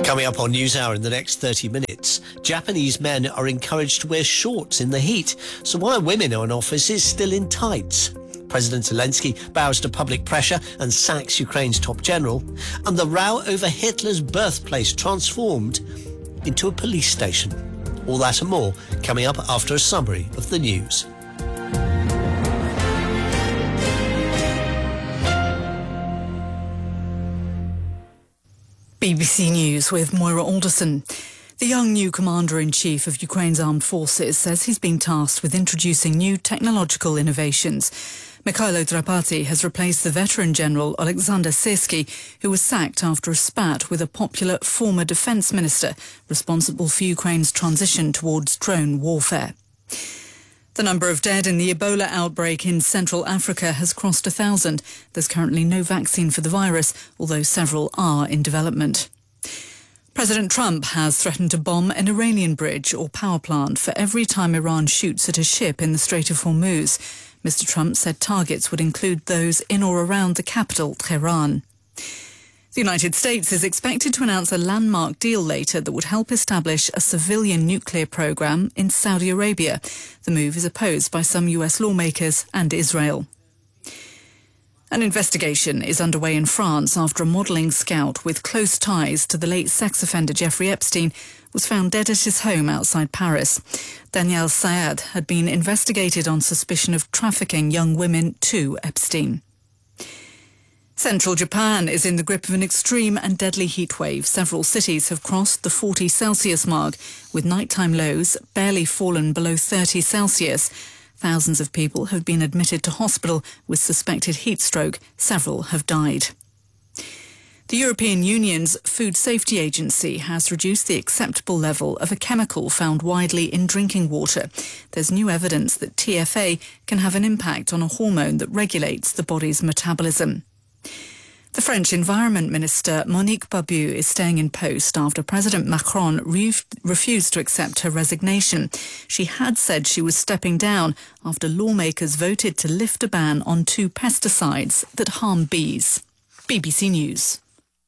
Coming up on NewsHour in the next 30 minutes, Japanese men are encouraged to wear shorts in the heat, so why are women in offices still in tights? President Zelensky bows to public pressure and sacks Ukraine's top general, and the row over Hitler's birthplace transformed into a police station. All that and more coming up after a summary of the news. BBC News with Moira Alderson. The young new commander-in-chief of Ukraine's armed forces says he's been tasked with introducing new technological innovations. Mikhailo Drapati has replaced the veteran general Alexander Syrsky, who was sacked after a spat with a popular former defence minister responsible for Ukraine's transition towards drone warfare. The number of dead in the Ebola outbreak in Central Africa has crossed 1,000. There's currently no vaccine for the virus, although several are in development. President Trump has threatened to bomb an Iranian bridge or power plant for every time Iran shoots at a ship in the Strait of Hormuz. Mr. Trump said targets would include those in or around the capital, Tehran. The United States is expected to announce a landmark deal later that would help establish a civilian nuclear program in Saudi Arabia. The move is opposed by some US lawmakers and Israel. An investigation is underway in France after a modelling scout with close ties to the late sex offender Jeffrey Epstein was found dead at his home outside Paris. Danielle Sayad had been investigated on suspicion of trafficking young women to Epstein. Central Japan is in the grip of an extreme and deadly heatwave. Several cities have crossed the 40 Celsius mark, with nighttime lows barely fallen below 30 Celsius. Thousands of people have been admitted to hospital with suspected heat stroke. Several have died. The European Union's Food Safety Agency has reduced the acceptable level of a chemical found widely in drinking water. There's new evidence that TFA can have an impact on a hormone that regulates the body's metabolism. The French Environment Minister Monique Babu is staying in post after President Macron refused to accept her resignation. She had said she was stepping down after lawmakers voted to lift a ban on 2 pesticides that harm bees. BBC News.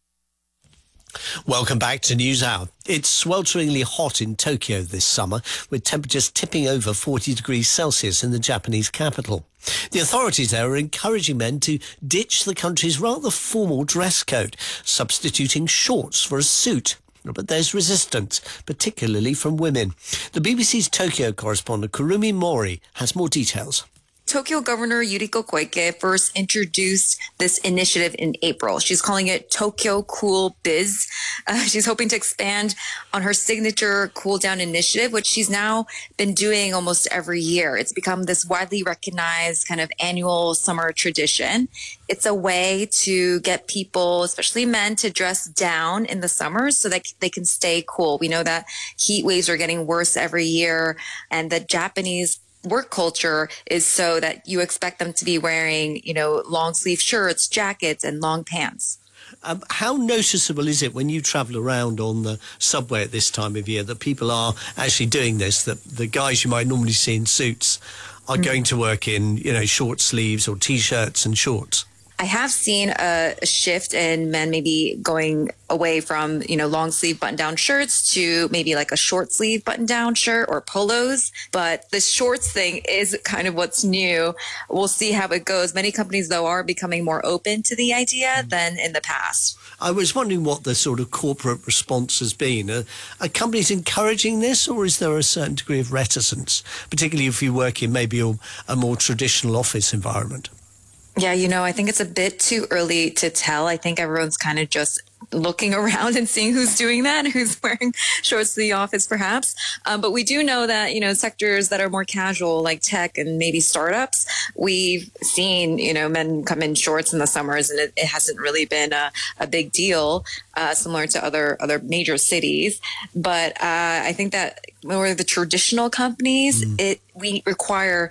Welcome back to NewsHour. It's swelteringly hot in Tokyo this summer, with temperatures tipping over 40 degrees Celsius in the Japanese capital. The authorities there are encouraging men to ditch the country's rather formal dress code, substituting shorts for a suit. But there's resistance, particularly from women. The BBC's Tokyo correspondent Kurumi Mori has more details. Tokyo Governor Yuriko Koike first introduced this initiative in April. She's calling it Tokyo Cool Biz. She's hoping to expand on her signature cool down initiative, which she's now been doing almost every year. It's become this widely recognized kind of annual summer tradition. It's a way to get people, especially men, to dress down in the summers so that they can stay cool. We know that heat waves are getting worse every year, and the Japanese work culture is so that you expect them to be wearing, long sleeve shirts, jackets, and long pants. How noticeable is it when you travel around on the subway at this time of year that people are actually doing this, that the guys you might normally see in suits are going to work in, short sleeves or T-shirts and shorts? I have seen a shift in men maybe going away from, long sleeve button down shirts to maybe like a short sleeve button down shirt or polos. But the shorts thing is kind of what's new. We'll see how it goes. Many companies, though, are becoming more open to the idea than in the past. I was wondering what the sort of corporate response has been. Are companies encouraging this, or is there a certain degree of reticence, particularly if you work in maybe a more traditional office environment? Yeah, I think it's a bit too early to tell. I think everyone's kind of just looking around and seeing who's doing that, who's wearing shorts to the office, perhaps. But we do know that, sectors that are more casual, like tech and maybe startups, we've seen, men come in shorts in the summers, and it hasn't really been a big deal, similar to other major cities. But I think that more the traditional companies, we require,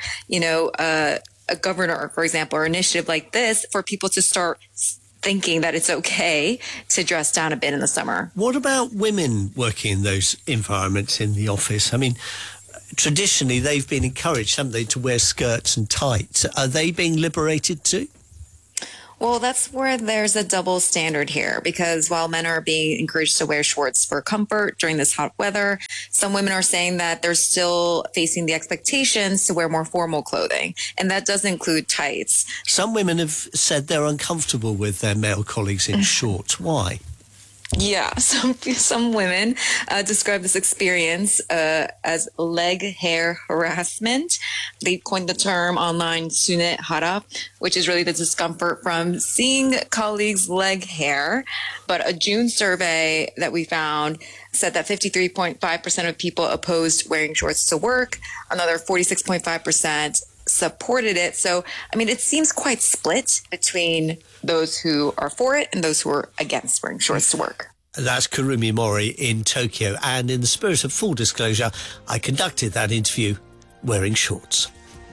a governor, for example, or initiative like this for people to start thinking that it's okay to dress down a bit in the summer. What about women working in those environments in the office? I mean, traditionally they've been encouraged, haven't they, to wear skirts and tights. Are they being liberated too? Well, that's where there's a double standard here, because while men are being encouraged to wear shorts for comfort during this hot weather, some women are saying that they're still facing the expectations to wear more formal clothing. And that does include tights. Some women have said they're uncomfortable with their male colleagues in shorts. Why? Yeah, some women describe this experience as leg hair harassment. They coined the term online "sunet hara," which is really the discomfort from seeing colleagues' leg hair. But a June survey that we found said that 53.5% of people opposed wearing shorts to work. Another 46.5% supported it. So, I mean, it seems quite split between those who are for it and those who are against wearing shorts to work. That's Kurumi Mori in Tokyo. And in the spirit of full disclosure, I conducted that interview wearing shorts.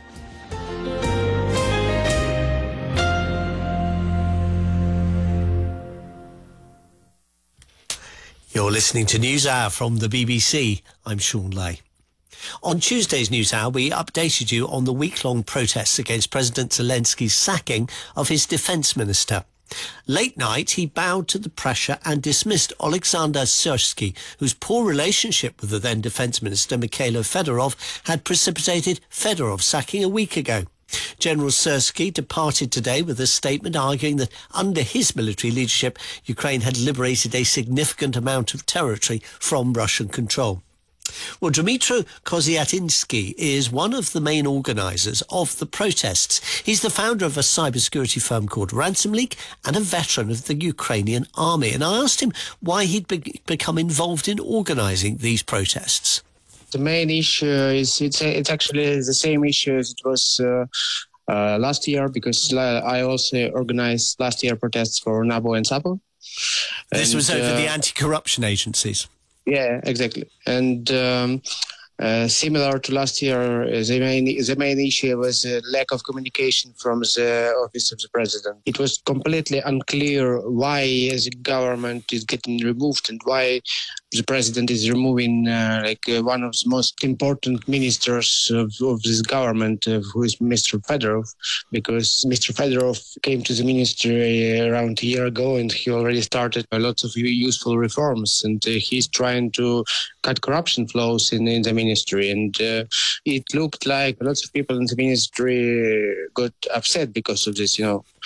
You're listening to NewsHour from the BBC. I'm Sean Lay. On Tuesday's NewsHour, we updated you on the week-long protests against President Zelensky's sacking of his defence minister. Late night, he bowed to the pressure and dismissed Oleksandr Syrsky, whose poor relationship with the then defence minister Mikhailo Fedorov had precipitated Fedorov's sacking a week ago. General Syrsky departed today with a statement arguing that under his military leadership, Ukraine had liberated a significant amount of territory from Russian control. Well, Dmytro Koziatinsky is one of the main organisers of the protests. He's the founder of a cybersecurity firm called Ransom Leak and a veteran of the Ukrainian army. And I asked him why he'd become involved in organising these protests. The main issue is it's actually the same issue as it was last year, because I also organized last year protests for NABU and SAPO. This was over the anti-corruption agencies. Yeah, exactly. And similar to last year, the main issue was a lack of communication from the office of the president. It was completely unclear why the government is getting removed and why the president is removing one of the most important ministers of this government, who is Mr. Fedorov, because Mr. Fedorov came to the ministry around a year ago and he already started lots of useful reforms, and he's trying to cut corruption flows in the ministry. And it looked like lots of people in the ministry got upset because of this,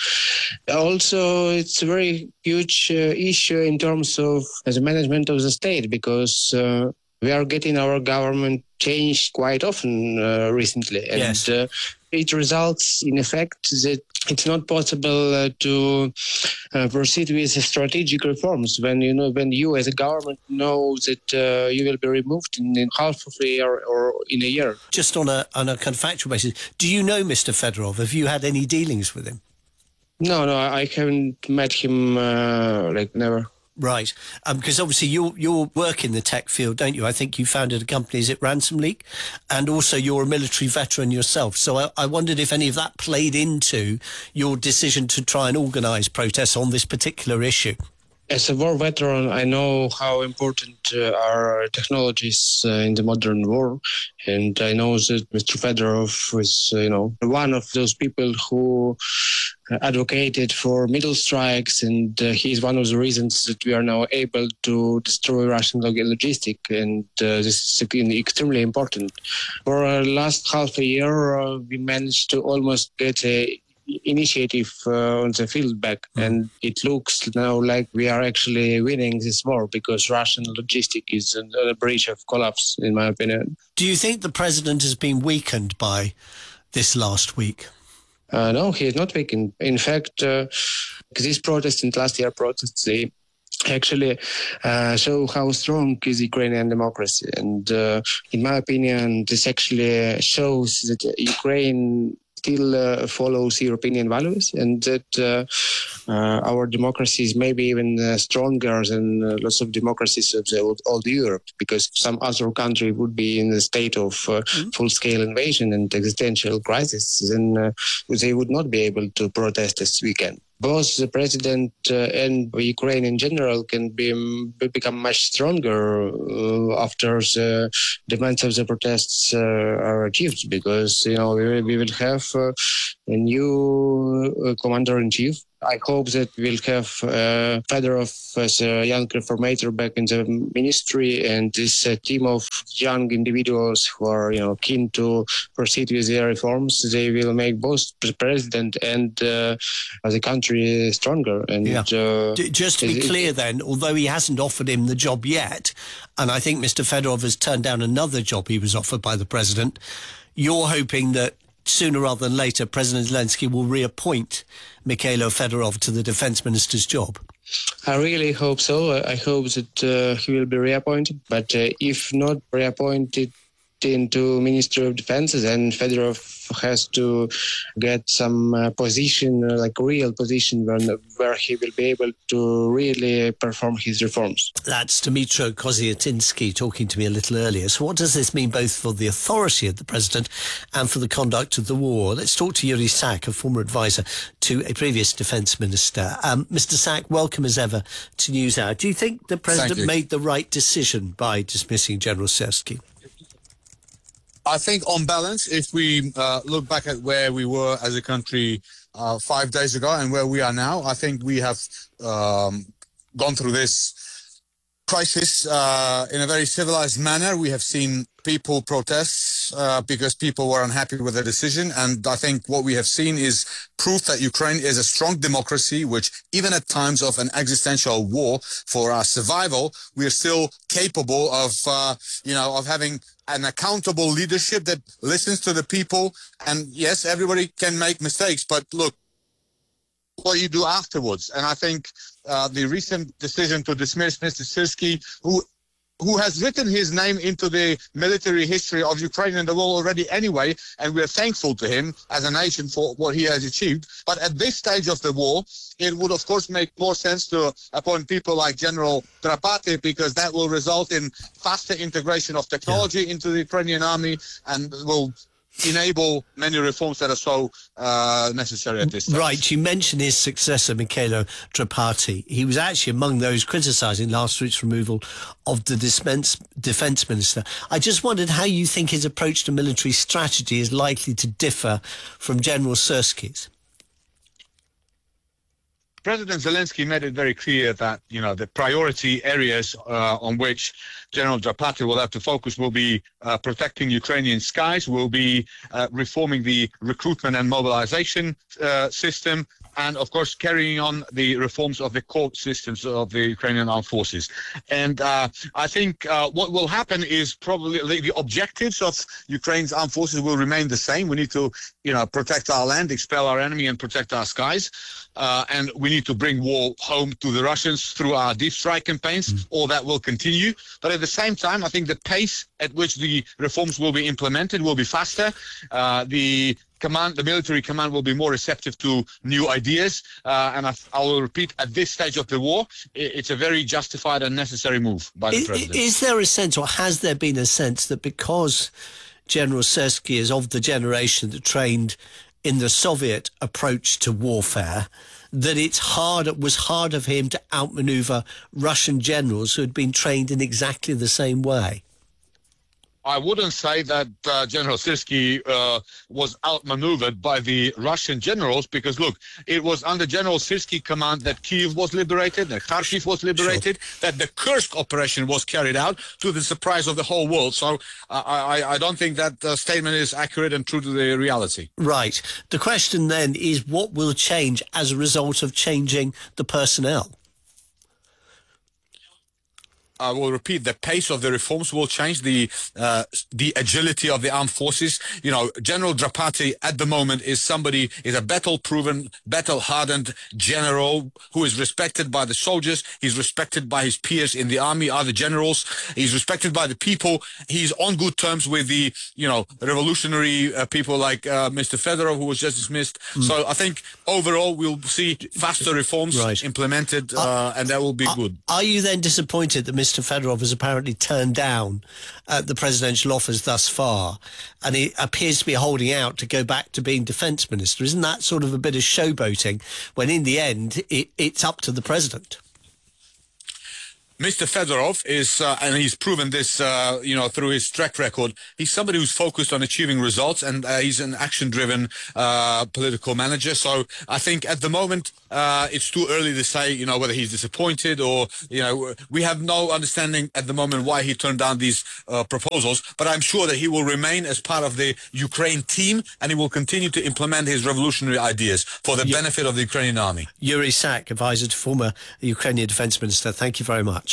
Also, it's a very huge issue in terms of the management of the state, because we are getting our government changed quite often recently. And yes. It results in effect that it's not possible to proceed with strategic reforms when you as a government know that you will be removed in half of a year or in a year. Just on a kind of factual basis, do you know Mr. Fedorov? Have you had any dealings with him? No, I haven't met him, never. Right, because obviously you work in the tech field, don't you? I think you founded a company, is it Ransom Leak? And also you're a military veteran yourself. So I wondered if any of that played into your decision to try and organise protests on this particular issue. As a war veteran, I know how important are technologies in the modern war. And I know that Mr. Fedorov is, one of those people who advocated for middle strikes, and he's one of the reasons that we are now able to destroy Russian logistic, and this is extremely important. For the last half a year, we managed to almost get a initiative on the field back, and it looks now like we are actually winning this war, because Russian logistic is on the brink of collapse, in my opinion. Do you think the president has been weakened by this last week? No, he is not weakened. In fact, these protests and last year protests, they actually show how strong is Ukrainian democracy. And in my opinion, this actually shows that Ukraine still follows European values, and that our democracy is maybe even stronger than lots of democracies of the old Europe, because some other country would be in a state of full-scale invasion and existential crisis, then they would not be able to protest as we can. Both the president and Ukraine in general can become much stronger after the demands of the protests are achieved, because we will have a new commander-in-chief. I hope that we'll have Fedorov as a young reformator back in the ministry, and this team of young individuals who are, keen to proceed with their reforms. They will make both the president and the country stronger. And just to be clear, then, although he hasn't offered him the job yet, and I think Mr. Fedorov has turned down another job he was offered by the president, you're hoping that sooner rather than later, President Zelensky will reappoint Mikhailo Fedorov to the defence minister's job? I really hope so. I hope that he will be reappointed. But if not reappointed into Ministry of Defence, then Fedorov has to get some position, like real position, where he will be able to really perform his reforms. That's Dmytro Koziatinsky talking to me a little earlier. So what does this mean both for the authority of the president and for the conduct of the war? Let's talk to Yuri Sak, a former advisor to a previous defence minister. Mr. Sak, welcome as ever to NewsHour. Do you think the president made the right decision by dismissing General Syrsky? I think on balance, if we look back at where we were as a country 5 days ago and where we are now, I think we have gone through this crisis in a very civilized manner. We have seen people protest because people were unhappy with the decision. And I think what we have seen is proof that Ukraine is a strong democracy, which even at times of an existential war for our survival, we are still capable of, of having an accountable leadership that listens to the people. And yes, everybody can make mistakes, but look what you do afterwards. And I think the recent decision to dismiss Mr. Syrsky, who has written his name into the military history of Ukraine and the world already anyway, and we're thankful to him as a nation for what he has achieved. But at this stage of the war, it would, of course, make more sense to appoint people like General Drapati, because that will result in faster integration of technology into the Ukrainian army and will enable many reforms that are so necessary at this time. Right, you mentioned his successor, Mikhailo Drapati. He was actually among those criticising last week's removal of the defence minister. I just wondered how you think his approach to military strategy is likely to differ from General Syrsky's. President Zelensky made it very clear that, the priority areas on which General Drapati will have to focus will be protecting Ukrainian skies, will be reforming the recruitment and mobilization system, and, of course, carrying on the reforms of the core systems of the Ukrainian armed forces. And I think what will happen is probably the objectives of Ukraine's armed forces will remain the same. We need to, protect our land, expel our enemy, and protect our skies. And we need to bring war home to the Russians through our deep strike campaigns. All that will continue. But at the same time, I think the pace at which the reforms will be implemented will be faster. The military command will be more receptive to new ideas. And I will repeat, at this stage of the war, it's a very justified and necessary move by the president. Is there a sense, or has there been a sense, that because General Syrsky is of the generation that trained in the Soviet approach to warfare, that it was harder for him to outmaneuver Russian generals who had been trained in exactly the same way? I wouldn't say that General Syrsky was outmaneuvered by the Russian generals, because, look, it was under General Syrsky command that Kyiv was liberated, that Kharkiv was liberated, that the Kursk operation was carried out, to the surprise of the whole world. So I don't think that statement is accurate and true to the reality. Right. The question then is, what will change as a result of changing the personnel? I will repeat, the pace of the reforms will change, the agility of the armed forces. General Drapati at the moment is a battle-proven, battle-hardened general who is respected by the soldiers. He's respected by his peers in the army, other generals. He's respected by the people. He's on good terms with the, revolutionary people like Mr. Fedorov, who was just dismissed. So I think overall we'll see faster reforms implemented, and that will be good. Are you then disappointed that Mr. Fedorov has apparently turned down the presidential offers thus far, and he appears to be holding out to go back to being defence minister? Isn't that sort of a bit of showboating when in the end it's up to the president? Mr. Fedorov is, and he's proven this, through his track record. He's somebody who's focused on achieving results, and he's an action-driven political manager. So I think at the moment it's too early to say, whether he's disappointed or, we have no understanding at the moment why he turned down these proposals. But I'm sure that he will remain as part of the Ukraine team, and he will continue to implement his revolutionary ideas for the benefit of the Ukrainian army. Yuri Sak, advisor to former Ukrainian Defence Minister, thank you very much.